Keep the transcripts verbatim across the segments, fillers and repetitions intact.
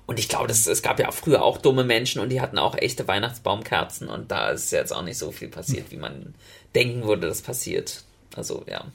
Und ich glaube, das, es gab ja auch früher auch dumme Menschen und die hatten auch echte Weihnachtsbaumkerzen und da ist jetzt auch nicht so viel passiert, wie man denken würde, das passiert. Also, ja.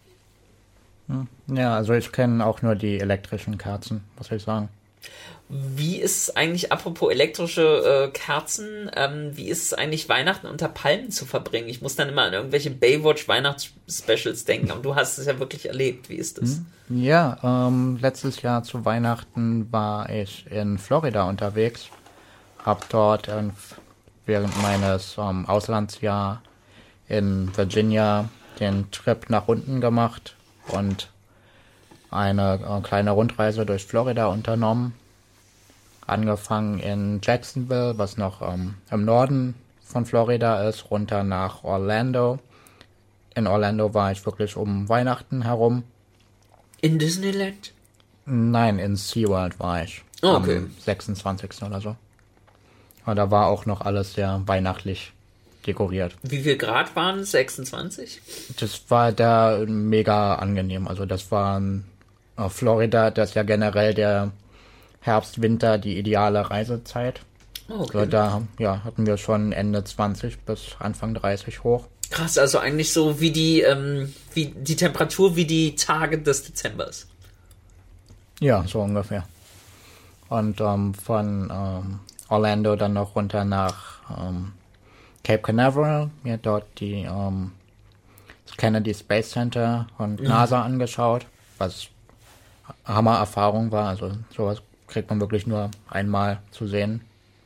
Ja, also ich kenne auch nur die elektrischen Kerzen, was soll ich sagen. Wie ist es eigentlich, apropos elektrische äh, Kerzen, ähm, wie ist es eigentlich, Weihnachten unter Palmen zu verbringen? Ich muss dann immer an irgendwelche Baywatch-Weihnachtsspecials denken, aber du hast es ja wirklich erlebt. Wie ist das? Ja, ähm, letztes Jahr zu Weihnachten war ich in Florida unterwegs, hab dort äh, während meines ähm, Auslandsjahr in Virginia den Trip nach unten gemacht und eine äh, kleine Rundreise durch Florida unternommen. Angefangen in Jacksonville, was noch ähm, im Norden von Florida ist, runter nach Orlando. In Orlando war ich wirklich um Weihnachten herum. In Disneyland? Nein, in SeaWorld war ich. Oh, okay. Am sechsundzwanzigsten oder so. Und da war auch noch alles sehr weihnachtlich dekoriert. Wie viel Grad waren es? sechsundzwanzig? Das war da mega angenehm. Also das war äh, Florida, das ist ja generell der Herbst, Winter die ideale Reisezeit. Oh, okay. Also da ja, hatten wir schon Ende zwanzig bis Anfang dreißig hoch. Krass, also eigentlich so wie die, ähm, wie die Temperatur wie die Tage des Dezembers. Ja, so ungefähr. Und ähm, von ähm, Orlando dann noch runter nach ähm, Cape Canaveral, mir dort die ähm, das Kennedy Space Center und NASA mhm. angeschaut, was Hammer-Erfahrung war. Also sowas kriegt man wirklich nur einmal zu sehen.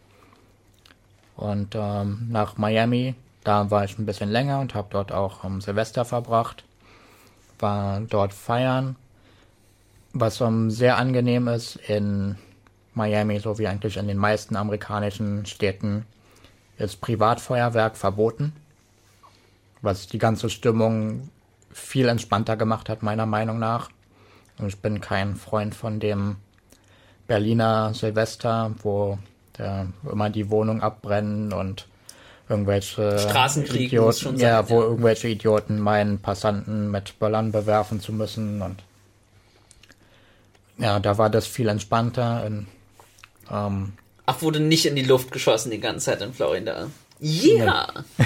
Und ähm, nach Miami, da war ich ein bisschen länger und habe dort auch um, Silvester verbracht. War dort feiern. Was um, sehr angenehm ist in Miami, so wie eigentlich in den meisten amerikanischen Städten, ist Privatfeuerwerk verboten. Was die ganze Stimmung viel entspannter gemacht hat, meiner Meinung nach. Und ich bin kein Freund von dem Berliner Silvester, wo der, immer die Wohnung abbrennen und irgendwelche Straßenkrieg, Idioten, schon ja, sein, wo ja. irgendwelche Idioten meinen, Passanten mit Böllern bewerfen zu müssen. Und ja, da war das viel entspannter. In, ähm, Ach, wurde nicht in die Luft geschossen die ganze Zeit in Florida? Ja!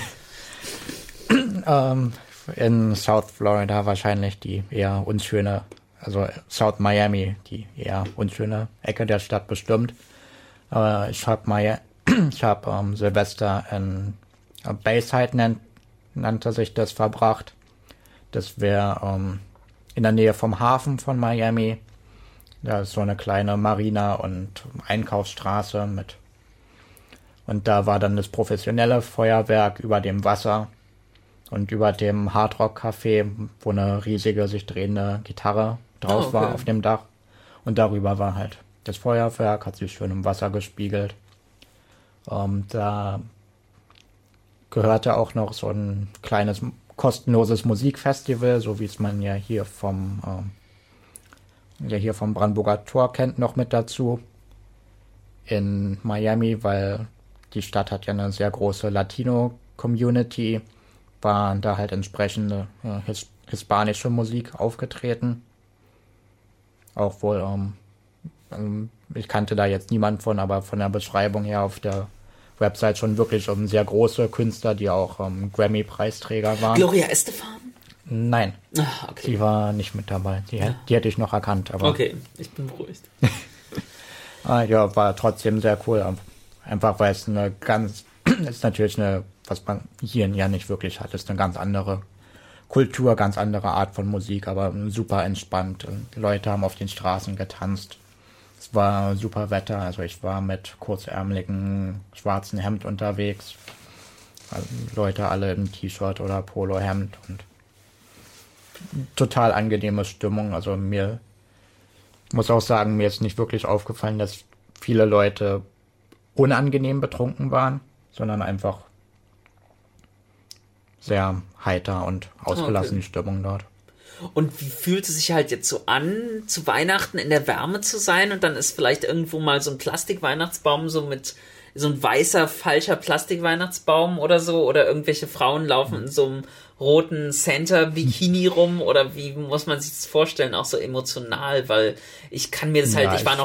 Yeah. ähm, in South Florida wahrscheinlich die eher unschöne, also South Miami, die eher unschöne Ecke der Stadt bestimmt. Aber ich habe Maya, ich habe ähm, Silvester in äh, Bayside nennt, nannte sich das verbracht. Das wäre ähm, in der Nähe vom Hafen von Miami. Da ist so eine kleine Marina und Einkaufsstraße mit. Und da war dann das professionelle Feuerwerk über dem Wasser und über dem Hardrock Café, wo eine riesige sich drehende Gitarre drauf oh, okay. war auf dem Dach. Und darüber war halt das Feuerwerk, hat sich schön im Wasser gespiegelt. Ähm, da gehörte auch noch so ein kleines kostenloses Musikfestival, so wie es man ja hier vom ähm, ja hier vom Brandenburger Tor kennt, noch mit dazu in Miami, weil die Stadt hat ja eine sehr große Latino-Community, waren da halt entsprechende äh, his- hispanische Musik aufgetreten. Auch wohl, ähm, ähm, ich kannte da jetzt niemand von, aber von der Beschreibung her auf der Website schon wirklich um, sehr große Künstler, die auch ähm, Grammy-Preisträger waren. Gloria Estefan? Nein, ah, okay. die war nicht mit dabei. Die, ja. die hätte ich noch erkannt. Aber okay, ich bin beruhigt. ah, ja, war trotzdem sehr cool. Einfach weil es eine ganz, ist natürlich eine, was man hier ja nicht wirklich hat, ist eine ganz andere Kultur, ganz andere Art von Musik, aber super entspannt. Die Leute haben auf den Straßen getanzt. Es war super Wetter, also ich war mit kurzärmeligen schwarzen Hemd unterwegs. Also Leute alle im T-Shirt oder Polohemd und total angenehme Stimmung. Also mir muss auch sagen, mir ist nicht wirklich aufgefallen, dass viele Leute unangenehm betrunken waren, sondern einfach sehr heiter und ausgelassene okay. Stimmung dort. Und wie fühlt es sich halt jetzt so an, zu Weihnachten in der Wärme zu sein und dann ist vielleicht irgendwo mal so ein Plastik-Weihnachtsbaum so mit so ein weißer, falscher Plastik-Weihnachtsbaum oder so oder irgendwelche Frauen laufen in so einem roten Santa-Bikini rum oder wie muss man sich das vorstellen, auch so emotional, weil ich kann mir das halt, ja, ich war noch